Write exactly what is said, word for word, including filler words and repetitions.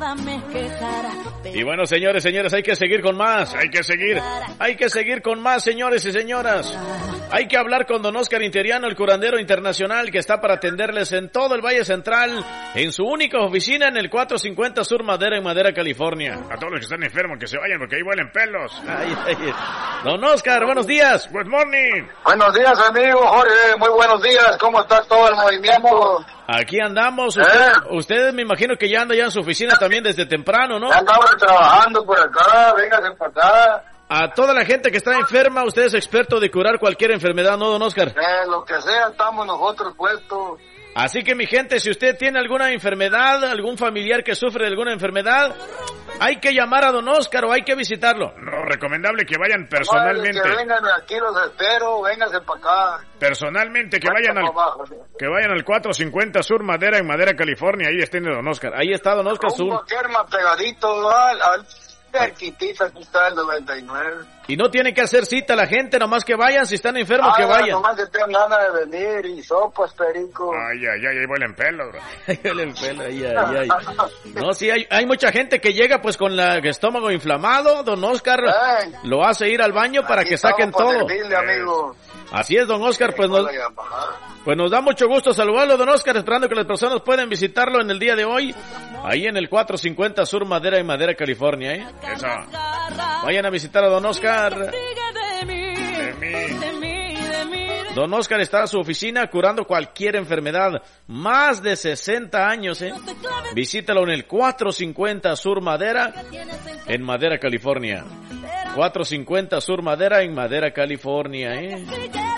Y bueno, señores, señores, hay que seguir con más, hay que seguir, hay que seguir con más, señores y señoras. Hay que hablar con don Oscar Interiano, el curandero internacional, que está para atenderles en todo el Valle Central, en su única oficina en el cuatrocientos cincuenta Sur Madera, en Madera, California. A todos los que están enfermos, que se vayan, porque ahí huelen pelos. Ay, ay, ay. Don Oscar, buenos días. Good morning. Buenos días, amigo Jorge, muy buenos días, ¿cómo está todo el movimiento? Aquí andamos, usted, ¿Eh? ustedes me imagino que ya anda ya en su oficina también desde temprano, ¿no? Ya andamos trabajando por acá, véngase para acá. A toda la gente que está enferma, usted es experto de curar cualquier enfermedad, ¿no, don Oscar? Eh, lo que sea, estamos nosotros puestos. Así que, mi gente, si usted tiene alguna enfermedad, algún familiar que sufre de alguna enfermedad, hay que llamar a don Oscar o hay que visitarlo. No, recomendable que vayan personalmente. Madre, que vengan aquí, los espero, véngase para acá. Personalmente, que vayan al, que vayan al cuatrocientos cincuenta Sur Madera, en Madera, California, ahí está don Oscar. Ahí está don Oscar Sur. Un más pegadito al, al cerquitita, aquí está el noventa y nueve. Y no tiene que hacer cita la gente, nomás que vayan, si están enfermos, ah, que vayan. Nomás que tengan ganas de venir y sopas, perico. Ay, ay, ay, ahí huelen pelos, bro. Ahí huelen pelos, ay, ay, ay. No, sí, hay, hay mucha gente que llega pues con la, el estómago inflamado, don Oscar Ay. lo hace ir al baño para Aquí que saquen todo. Servirle, amigo. Así es, don Oscar, pues nos, pues nos da mucho gusto saludarlo, don Oscar, esperando que las personas puedan visitarlo en el día de hoy, ahí en el cuatrocientos cincuenta Sur Madera, en Madera, California, ¿eh? Eso. Vayan a visitar a don Oscar. De mí. Don Oscar está en su oficina curando cualquier enfermedad, más de sesenta años, ¿eh? Visítalo en el cuatrocientos cincuenta Sur Madera, en Madera, California. cuatrocientos cincuenta Sur Madera, en Madera, California, ¿eh?